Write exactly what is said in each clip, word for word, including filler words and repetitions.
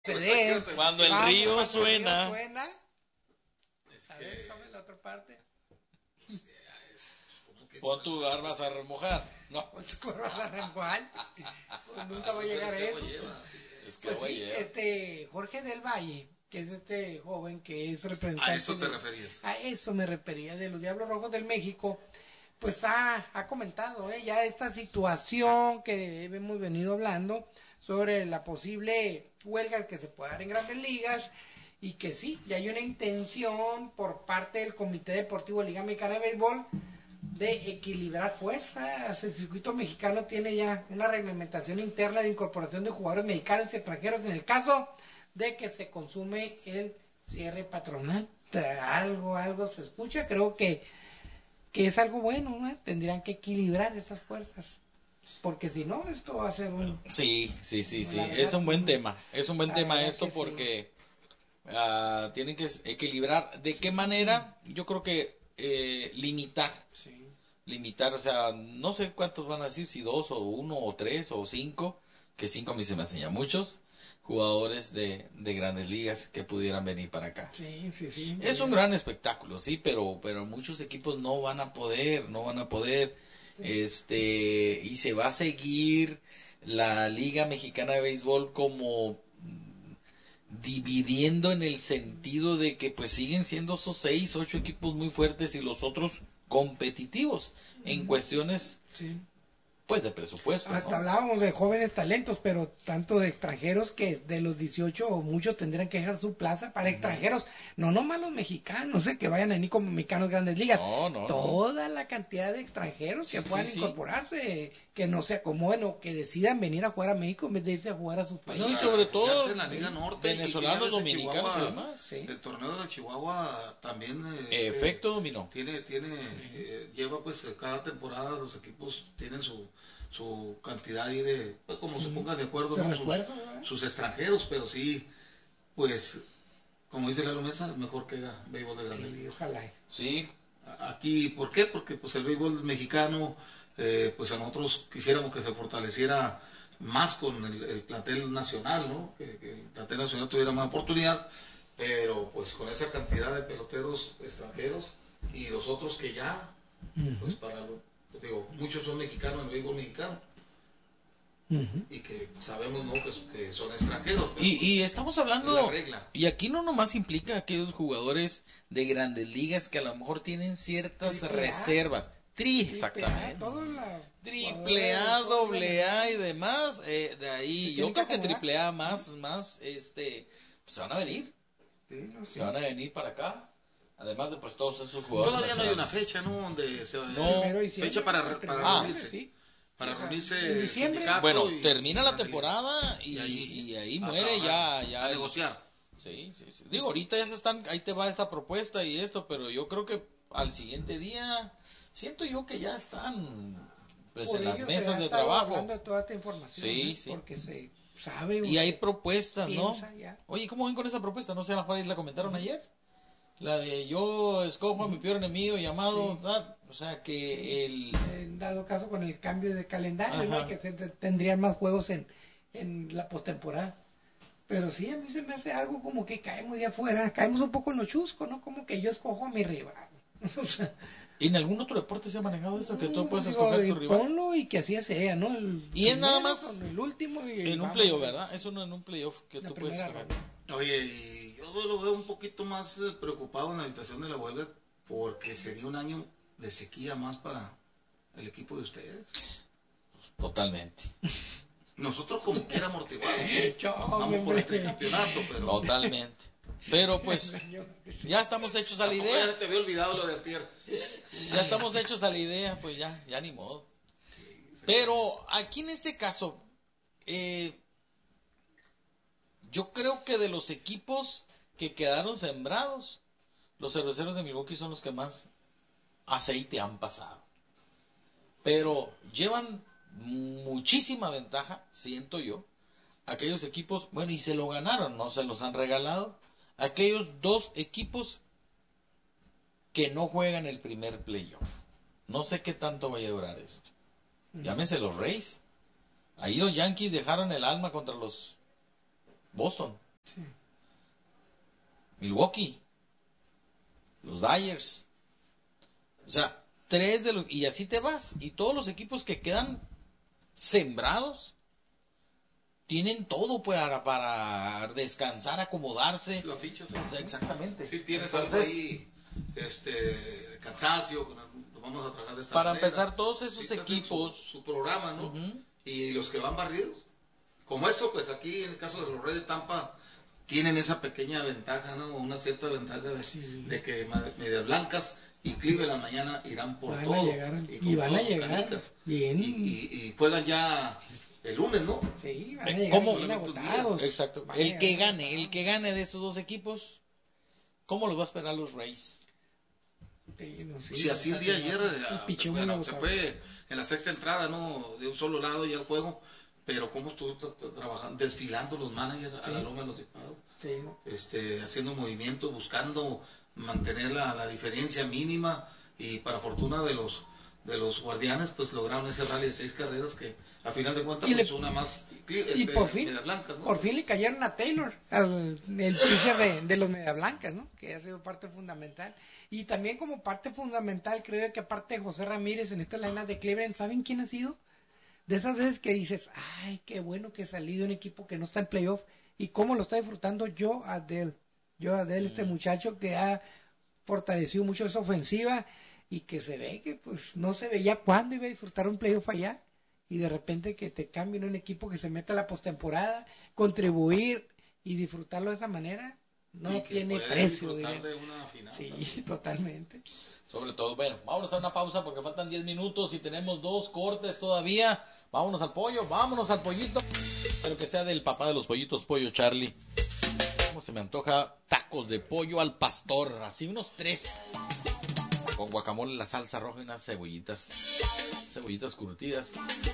suceder. Cuando el Vamos, río cuando suena. El río suena. Es A que, ver, déjame la otra parte. es como que Pon tu barbas a remojar. No, Con tu corona a remojar. Pues nunca va a llegar a este eso. agua lleva, sí. es que Pues sí, oye. este Jorge del Valle, que es este joven que es representante. A eso te de- referías. A eso me refería, de los Diablos Rojos del México. Pues ha, ha comentado ¿eh? ya esta situación que hemos venido hablando sobre la posible huelga que se puede dar en Grandes Ligas y que sí, ya hay una intención por parte del Comité Deportivo de Liga Mexicana de Béisbol de equilibrar fuerzas. El circuito mexicano tiene ya una reglamentación interna de incorporación de jugadores mexicanos y extranjeros en el caso de que se consume el cierre patronal. Algo, algo se escucha, creo que, que es algo bueno, ¿no? Tendrían que equilibrar esas fuerzas, porque si no, esto va a ser un... Sí, sí, sí, sí. La verdad, Es un buen tema. Es un buen la tema verdad esto que sí. porque ah, tienen que equilibrar. ¿De qué manera? Yo creo que eh, limitar. Sí. Limitar, o sea, no sé cuántos van a decir, si dos o uno o tres o cinco, que cinco a mí se me hacen ya muchos jugadores de, de Grandes Ligas que pudieran venir para acá. Sí, sí, sí. Es un gran espectáculo, sí, pero pero muchos equipos no van a poder, no van a poder, este, y se va a seguir la Liga Mexicana de Béisbol como mm, dividiendo en el sentido de que pues siguen siendo esos seis, ocho equipos muy fuertes y los otros competitivos en cuestiones Sí. pues de presupuesto, Hasta ¿no? hablábamos de jóvenes talentos, pero tanto de extranjeros que de los dieciocho muchos tendrían que dejar su plaza para extranjeros, no nomás los mexicanos, eh, que vayan a venir como mexicanos Grandes Ligas, No, no, no. toda la cantidad de extranjeros que Sí, puedan sí, sí. incorporarse, que no se acomoden o que decidan venir a jugar a México en vez de irse a jugar a sus No, y países. sobre todo Jugarse en la Liga Norte y- venezolanos, y ya ves en dominicanos y Chihuahua, demás. Sí. El torneo de Chihuahua también eh, Efecto dominó. tiene tiene eh, lleva pues eh, cada temporada los equipos tienen su su cantidad ahí de pues como se pongan de acuerdo, De ¿no? refuerzo, sus, ¿verdad? sus extranjeros, pero sí pues como dice Lalo Mesa, mejor que haga béisbol de Grandes Sí, Ligas. ojalá. Sí, Aquí, ¿por qué? Porque pues el béisbol mexicano, eh, pues a nosotros quisiéramos que se fortaleciera más con el, el plantel nacional, ¿no? Que, que el plantel nacional tuviera más oportunidad, pero pues con esa cantidad de peloteros extranjeros y los otros que ya, pues para lo, pues, digo, muchos son mexicanos en el béisbol mexicano Ujú. y que sabemos, ¿no? Que, que son extranjeros. pero, y, y estamos hablando, es la regla. y aquí no nomás implica aquellos jugadores de Grandes Ligas que a lo mejor tienen ciertas Triple A. reservas. Tri, Triple A, exactamente. todos la- Triple A, jugadores, todos doble A y demás, eh, de Se ahí, tienen yo que creo que acomodar. triple A más, más, este, pues, se van a venir, Sí, no sé. se van a venir para acá. Además de pues todos esos jugadores. Todavía no hay una nacionales. fecha, ¿no? Donde se No. Primero de diciembre, fecha para, re- primero para de Ah. reunirse. sí. Para O sea, reunirse en diciembre. sindicato Bueno, y- termina la y- temporada y, y ahí, y ahí a muere ya, trabajar, ya. a negociar. Sí, sí, sí. Digo, ahorita ya se están, ahí te va esta propuesta y esto, pero yo creo que al siguiente día, siento yo que ya están pues, Por en las ello se mesas ha de estado trabajo. hablando de toda esta información, Sí, ¿no? sí. Porque se sabe. Y hay se propuestas, ¿no? piensa ya. Oye, ¿cómo ven con esa propuesta? No sé, a lo mejor ahí la comentaron ayer. La de yo escojo a mi peor enemigo llamado, Sí. tal. O sea, que el... En dado caso con el cambio de calendario, Ajá. ¿no? Que se te- tendrían más juegos en, en la postemporada. Pero sí, a mí se me hace algo como que caemos de afuera, caemos un poco en lo chusco, ¿no? Como que yo escojo a mi rival. O sea, ¿Y en algún otro deporte se ha manejado esto? Que tú puedes digo, escoger y tu rival. ponlo y que así sea, ¿no? El Y es nada primero más con el último y En un vamos. playoff, ¿verdad? Es uno en un playoff que La tú puedes primera escoger. ronda. Oye, y yo lo veo un poquito más eh, preocupado en la situación de la huelga porque sería un año de sequía más para el equipo de ustedes. Totalmente. Nosotros como quiera amortiguado. Chao, Vamos por hombre. este campeonato, pero... Totalmente. Pero pues, ya estamos hechos a la Tampoco ya idea. te había olvidado lo de Antier. Ya estamos hechos a la idea, pues ya, ya ni modo. Pero aquí en este caso, eh, yo creo que de los equipos que quedaron sembrados, los cerveceros de Milwaukee son los que más aceite han pasado. Pero llevan muchísima ventaja, siento yo. Aquellos equipos, bueno, y se lo ganaron, no se los han regalado. Aquellos dos equipos que no juegan el primer playoff. No sé qué tanto vaya a durar esto. Llámese los Rays. Ahí los Yankees dejaron el alma contra los Boston. Sí. Milwaukee, los Dyers. O sea, tres de los... Y así te vas. Y todos los equipos que quedan sembrados tienen todo para, para descansar, acomodarse. La ficha, sí. O sea, exactamente. Sí, tienes Entonces, algo ahí, este, cansancio, lo vamos a trabajar de esta para manera. empezar, todos esos Sí, equipos... Su, su programa, ¿no? Uh-huh. Y los que van barridos. Como esto, pues aquí, en el caso de los Reyes de Tampa, tienen esa pequeña ventaja, ¿no? Una cierta ventaja de, sí. de que Medias Blancas y Cleveland mañana irán por van todo. A llegar, y, y van a llegar bien. Y, y, y juegan ya el lunes, ¿no? Sí, van a llegar ¿Cómo? bien agotados. Exacto. Van el que gane, agotados. el que gane de estos dos equipos, ¿cómo los va a esperar los Rays? Sí, no, sí, si así el día ayer pichón bueno, se fue en la sexta entrada, ¿no? De un solo lado ya el juego, pero cómo estuvo trabajando, desfilando los managers sí. a la loma de los disparos, sí, ¿no? este, haciendo movimientos, buscando mantener la, la diferencia mínima, y para fortuna de los de los Guardianes, pues lograron ese rally de seis carreras que a final de cuentas pues, le, una más este, y por fin Blancas, ¿no? por fin le cayeron a Taylor, al el pitcher de, de los Medias Blancas, ¿no? Que ha sido parte fundamental, y también como parte fundamental creo que aparte de José Ramírez en esta línea de Cleveland, ¿saben quién ha sido? De esas veces que dices, ay, qué bueno que salí de un equipo que no está en playoff, y cómo lo está disfrutando yo Adele, yo Adele, mm. este muchacho que ha fortalecido mucho esa ofensiva, y que se ve que pues no se veía cuándo iba a disfrutar un playoff allá, y de repente que te cambien un equipo que se meta a la postemporada, contribuir y disfrutarlo de esa manera, no tiene precio. De una final, sí, también. Totalmente. Sobre todo, bueno, vámonos a una pausa porque faltan diez minutos y tenemos dos cortes todavía. Vámonos al pollo, vámonos al pollito, pero que sea del papá de los pollitos, Pollo Charlie. Cómo se me antoja tacos de pollo al pastor, así unos tres. Con guacamole, la salsa roja y unas cebollitas, cebollitas curtidas.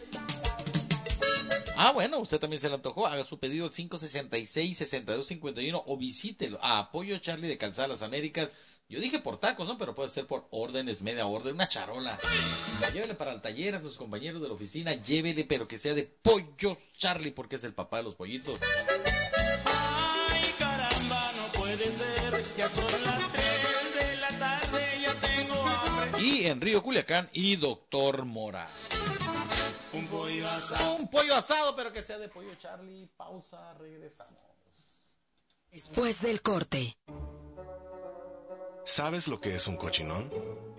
Ah, bueno, usted también se le antojó. Haga su pedido al cinco sesenta y seis, sesenta y dos cincuenta y uno o visítelo a Pollo Charlie de Calzada Las Américas. Yo dije por tacos, ¿no? Pero puede ser por órdenes, media orden, una charola. Llévele para el taller a sus compañeros de la oficina, llévele, pero que sea de Pollo Charlie, porque es el papá de los pollitos. Ay, caramba, no puede ser, ya son las tres de la tarde, ya tengo hambre. Y en Río Culiacán y Doctor Mora. Un pollo asado. Un pollo asado, pero que sea de Pollo Charlie. Pausa, regresamos. Después del corte. ¿Sabes lo que es un cochinón?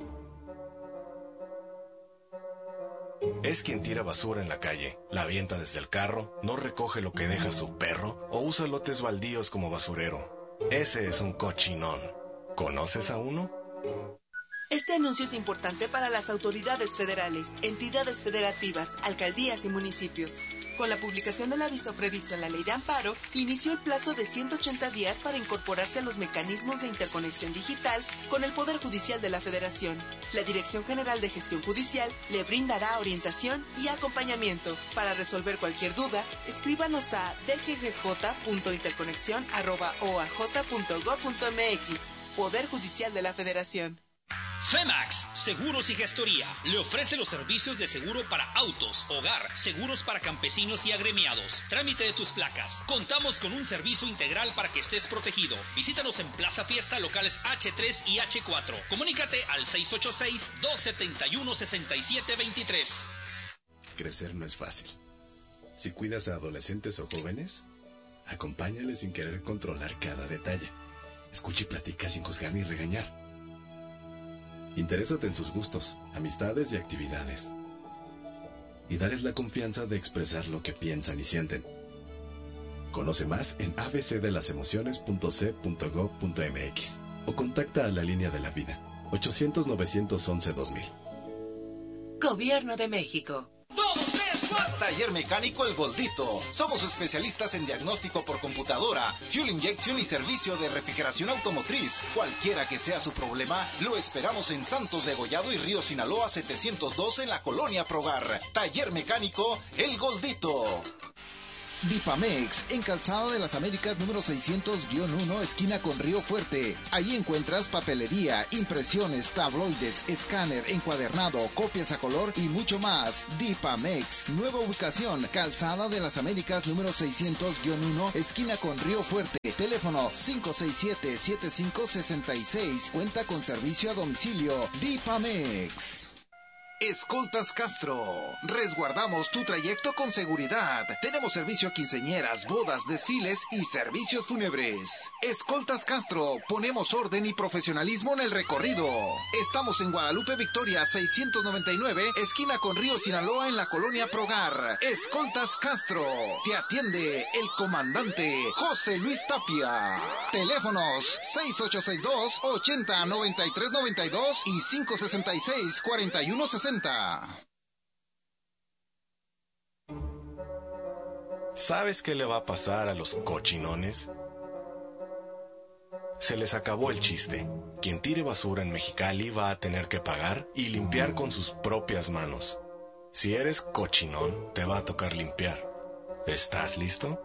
Es quien tira basura en la calle, la avienta desde el carro, no recoge lo que deja su perro o usa lotes baldíos como basurero. Ese es un cochinón. ¿Conoces a uno? Este anuncio es importante para las autoridades federales, entidades federativas, alcaldías y municipios. Con la publicación del aviso previsto en la Ley de Amparo, inició el plazo de ciento ochenta días para incorporarse a los mecanismos de interconexión digital con el Poder Judicial de la Federación. La Dirección General de Gestión Judicial le brindará orientación y acompañamiento. Para resolver cualquier duda, escríbanos a d g g j punto interconexión arroba o a j punto gob punto m x. Poder Judicial de la Federación. Femax, Seguros y Gestoría, le ofrece los servicios de seguro para autos, hogar, seguros para campesinos y agremiados, trámite de tus placas. Contamos con un servicio integral para que estés protegido. Visítanos en Plaza Fiesta, locales hache tres y hache cuatro. Comunícate al seis ocho seis, dos siete uno, seis siete dos tres. Crecer no es fácil. Si cuidas a adolescentes o jóvenes, acompáñales sin querer controlar cada detalle. Escucha y platica sin juzgar ni regañar. Interésate en sus gustos, amistades y actividades. Y darles la confianza de expresar lo que piensan y sienten. Conoce más en a b c de las emociones punto c punto gob punto m x o contacta a la línea de la vida ochocientos, novecientos once, dos mil. Gobierno de México. Taller Mecánico El Goldito. Somos especialistas en diagnóstico por computadora, fuel inyección y servicio de refrigeración automotriz. Cualquiera que sea su problema, lo esperamos en Santos de Gollado y Río Sinaloa setecientos dos en la Colonia Progar. Taller Mecánico El Goldito. Dipamex, en Calzada de las Américas número seiscientos uno, esquina con Río Fuerte. Allí encuentras papelería, impresiones, tabloides, escáner, encuadernado, copias a color y mucho más. Dipamex, nueva ubicación, Calzada de las Américas número seiscientos uno, esquina con Río Fuerte. Teléfono cinco seis siete, siete cinco seis seis. Cuenta con servicio a domicilio. Dipamex. Escoltas Castro. Resguardamos tu trayecto con seguridad. Tenemos servicio a quinceañeras, bodas, desfiles y servicios fúnebres. Escoltas Castro. Ponemos orden y profesionalismo en el recorrido. Estamos en Guadalupe Victoria seiscientos noventa y nueve, esquina con Río Sinaloa, en la colonia Progar. Escoltas Castro. Te atiende el comandante José Luis Tapia. Teléfonos seis ocho seis dos, ochenta, noventa y tres noventa y dos y cinco sesenta y seis, cuarenta y uno sesenta. ¿Sabes qué le va a pasar a los cochinones? Se les acabó el chiste. Quien tire basura en Mexicali va a tener que pagar y limpiar con sus propias manos. Si eres cochinón, te va a tocar limpiar. ¿Estás listo?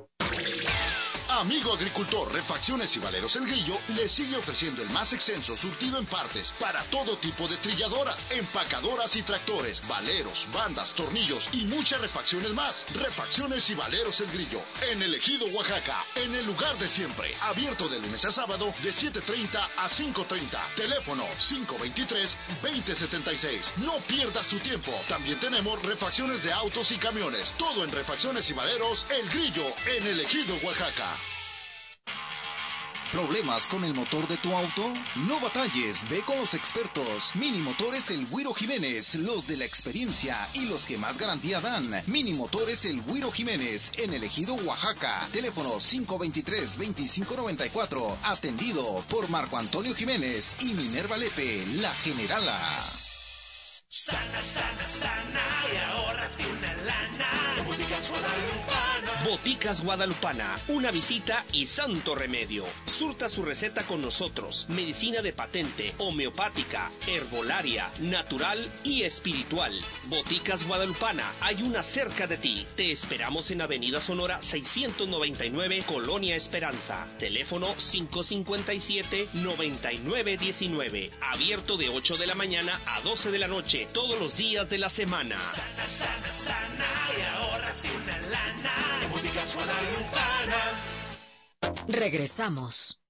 Amigo agricultor, Refacciones y Valeros El Grillo le sigue ofreciendo el más extenso surtido en partes para todo tipo de trilladoras, empacadoras y tractores, valeros, bandas, tornillos y muchas refacciones más. Refacciones y Valeros El Grillo, en el Ejido, Oaxaca, en el lugar de siempre. Abierto de lunes a sábado de siete treinta a cinco treinta. Teléfono cinco veintitrés, veinte setenta y seis. No pierdas tu tiempo. También tenemos refacciones de autos y camiones. Todo en Refacciones y Valeros El Grillo, en el Ejido, Oaxaca. ¿Problemas con el motor de tu auto? No batalles, ve con los expertos. Mini Motores El Güiro Jiménez, los de la experiencia y los que más garantía dan. Mini Motores El Güiro Jiménez, en el Ejido, Oaxaca. Teléfono cinco veintitrés, veinticinco noventa y cuatro. Atendido por Marco Antonio Jiménez y Minerva Lepe, la generala. Sana, sana, sana y ahórrate una lana. Boticas Guadalupana. Boticas Guadalupana, una visita y santo remedio. Surta su receta con nosotros. Medicina de patente, homeopática, herbolaria, natural y espiritual. Boticas Guadalupana, hay una cerca de ti. Te esperamos en Avenida Sonora seiscientos noventa y nueve, Colonia Esperanza. Teléfono cinco cincuenta y siete, noventa y nueve diecinueve. Abierto de ocho de la mañana a doce de la noche, todos los días de la semana. Sana, sana, sana y ahórrate una lana. En Boticas Guadalupana. Regresamos.